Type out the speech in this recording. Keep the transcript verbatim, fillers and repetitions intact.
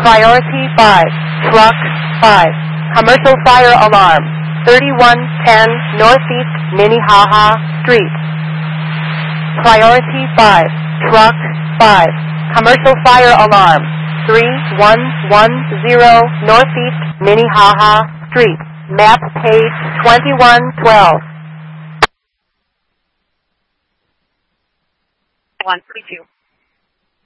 Priority five, Truck five, Commercial Fire Alarm, thirty-one ten Northeast Minnehaha Street. Priority five, Truck five, Commercial Fire Alarm, three one one zero Northeast Minnehaha Street. Map page twenty-one twelve. one forty-two.